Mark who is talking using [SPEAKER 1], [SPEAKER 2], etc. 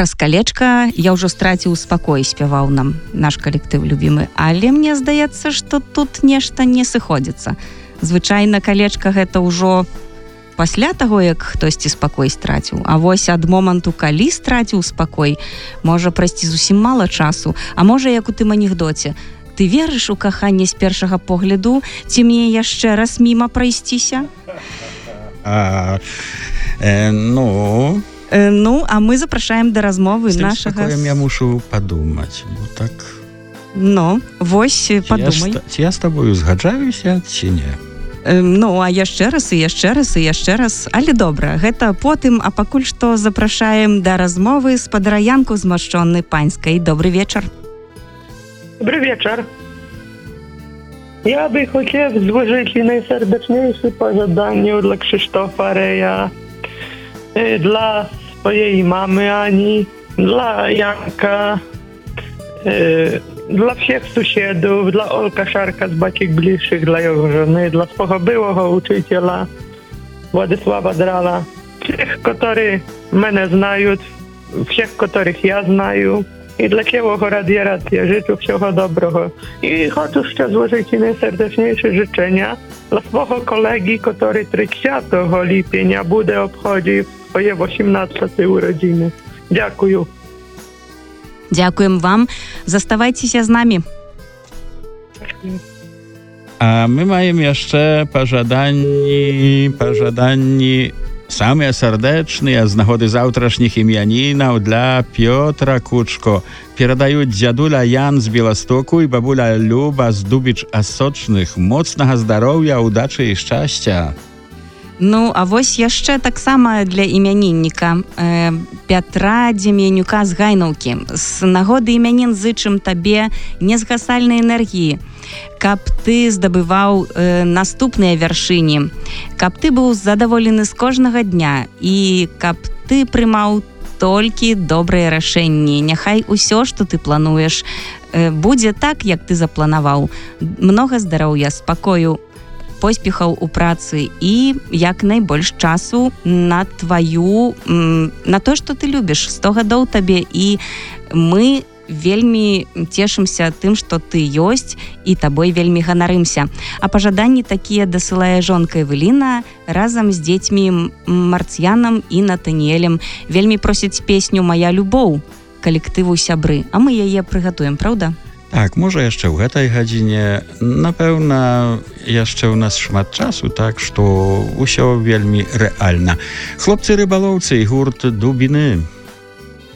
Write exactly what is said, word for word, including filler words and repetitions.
[SPEAKER 1] Праз калечка я ўжо страціў спакой, спяваў нам наш калектыў любімы. Але мне здаецца, што тут нешта не сыходзіцца. Звычайна калечка гэта ўжо пасля таго, як хтосьці спакой страціў. А вось ад моманту, калі страціў спакой, можа прайсці зусім мала часу. А можа, як у тым анекдоце, ты верыш у каханне з першага погляду, ці мне яшчэ раз міма прайсціся?
[SPEAKER 2] А, э, ну...
[SPEAKER 1] Ну, а мы запрашаем да размовы
[SPEAKER 2] з тым
[SPEAKER 1] нашага...
[SPEAKER 2] спакоем я мушу падумаць, бо так...
[SPEAKER 1] Ну, вось, падумай.
[SPEAKER 2] Ці я з табою згаджаюся, ці не?
[SPEAKER 1] Ну, а яшчэ раз, і яшчэ раз, і яшчэ раз. Але добра, гэта потым, а пакуль што запрашаем да размовы з падраянку змашчонай панскай. Добрый вечар.
[SPEAKER 3] Добрый вечер. Я бы хотел зложить найсердечнейшее пожелание для Krzysztofa Reja, dla swojej mamy Ani, dla Janka, dla всех sąsiadów, dla Olka Szarka z Bacik Bliższych, dla jego żony, dla swojego byłego uczyciela Władysława Drala, всех, którzy mnie znają, всех, których ja знаю. I dla całego Radia Racja życzę wszystkiego dobrego. I chcę jeszcze złożyć najserdeczniejsze życzenia dla swojego kolegi, który trzydziestego lipca będzie obchodził swoje osiemnaste urodziny. Dziękuję.
[SPEAKER 1] Dziękuję wam. Zostawajcie z nami.
[SPEAKER 2] A my mamy jeszcze pożadani, pożadani самыя сардэчныя з нагоды заўтрашніх імянінаў для Пётра Кучко. Перадаюць дзядуля Ян з Беластоку і бабуля Люба з Дубіч-Асочных. Моцнага здароўя, удачы і шчасця.
[SPEAKER 1] Ну, а вось яшчэ таксама для імянінніка э, Пятра Дзем'янюка з Гайнаўкі. З нагоды імянін зычым табе незгасальнай энергіі, каб ты здабываў э, наступныя вяршыні, каб ты быў задаволены з кожнага дня і каб ты прымаў толькі добрыя рашэнні. Няхай усё, што ты плануеш, э, будзе так, як ты запланаваў. Многа здароўя, спакою, поспехаў у працы і як найбольш часу на тваю, на то, што ты любіш. сто гадоў табе, і мы вельмі цешымся тым, што ты ёсць, і табой вельмі ганарымся. А пажаданні такія дасылае жонка Эвеліна разам з дзецьмі Марцьянам і Натаніэлем. Вельмі просяць песню «Мая любоў» калектыву «Сябры». А мы яе прыгатуем, правда?
[SPEAKER 2] Так, можа яшчэ ў гэтай гадзіне. Напэўна, яшчэ ў нас шмат часу, так што ўсё вельмі рэальна. Хлопцы-рыбалоўцы і гурт «Дубіны».